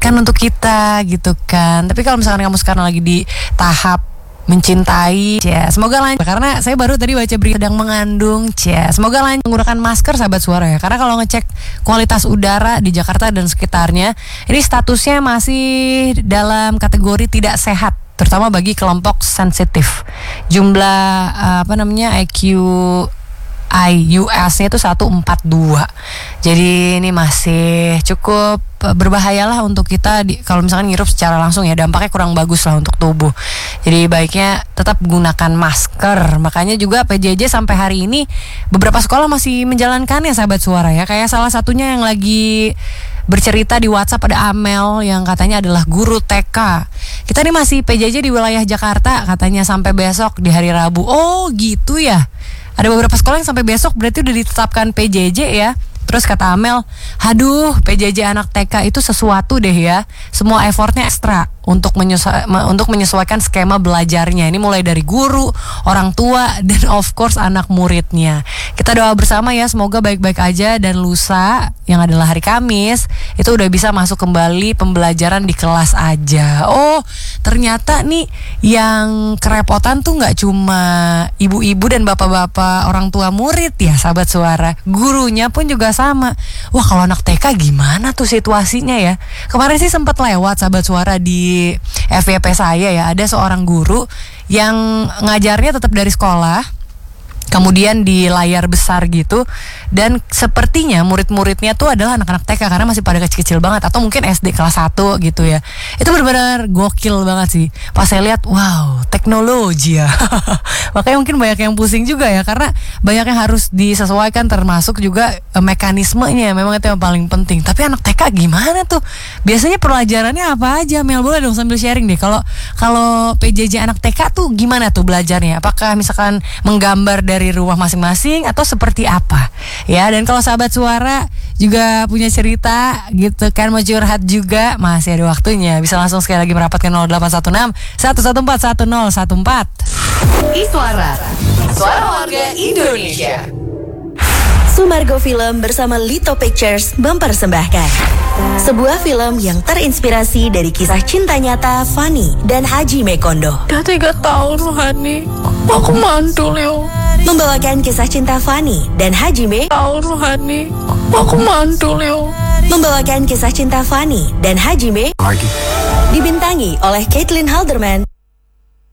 berikan untuk kita gitu kan. Tapi kalau misalkan kamu sekarang lagi di tahap mencintai, ya semoga lancar. Karena saya baru tadi baca berita sedang mengandung, ya semoga lancar menggunakan masker sahabat suara ya. Karena kalau ngecek kualitas udara di Jakarta dan sekitarnya, ini statusnya masih dalam kategori tidak sehat, terutama bagi kelompok sensitif. Jumlah IQ-US-nya itu 142. Jadi ini masih cukup berbahayalah untuk kita kalau misalkan ngirup secara langsung ya, dampaknya kurang bagus lah untuk tubuh. Jadi baiknya tetap gunakan masker. Makanya juga PJJ sampai hari ini beberapa sekolah masih menjalankannya sahabat suara ya. Kayak salah satunya yang lagi bercerita di WhatsApp ada Amel yang katanya adalah guru TK. Kita nih masih PJJ di wilayah Jakarta katanya sampai besok di hari Rabu. Oh gitu ya. Ada beberapa sekolah yang sampai besok berarti udah ditetapkan PJJ ya. Terus kata Amel, aduh PJJ anak TK itu sesuatu deh ya. Semua effortnya ekstra untuk menyesuaikan skema belajarnya. Ini mulai dari guru, orang tua, dan of course anak muridnya. Kita doa bersama ya, semoga baik-baik aja. Dan lusa, yang adalah hari Kamis, itu udah bisa masuk kembali pembelajaran di kelas aja. Oh, ternyata nih yang kerepotan tuh gak cuma ibu-ibu dan bapak-bapak orang tua murid ya sahabat suara. Gurunya pun juga sama. Wah, kalau anak TK gimana tuh situasinya ya? Kemarin sih sempat lewat sahabat suara di FYP saya ya, ada seorang guru yang ngajarnya tetap dari sekolah, kemudian di layar besar gitu. Dan sepertinya murid-muridnya tuh adalah anak-anak TK karena masih pada kecil-kecil banget, atau mungkin SD kelas 1 gitu ya. Itu benar-benar gokil banget sih. Pas saya lihat, wow, teknologi ya. Makanya mungkin banyak yang pusing juga ya, karena banyak yang harus disesuaikan, termasuk juga mekanismenya. Memang itu yang paling penting. Tapi anak TK gimana tuh? Biasanya pelajarannya apa aja? Mel, boleh dong sambil sharing deh. Kalau PJJ anak TK tuh gimana tuh belajarnya? Apakah misalkan menggambar dari rumah masing-masing atau seperti apa? Ya, dan kalau sahabat suara juga punya cerita gitu kan, mau curhat juga, masih ada waktunya. Bisa langsung sekali lagi merapatkan 0816 114 1014. Iswara, suara warga Indonesia. Sumargo Film bersama Lito Pictures mempersembahkan sebuah film yang terinspirasi dari kisah cinta nyata Fanny dan Hajime Kondo. Udah 3 tahun loh Hani, aku mantul yo. Membawakan kisah cinta Fanny dan Hajime. Tahun loh Hani, aku mantul yo. Membawakan kisah cinta Fanny dan Hajime. Dibintangi oleh Caitlin Halderman,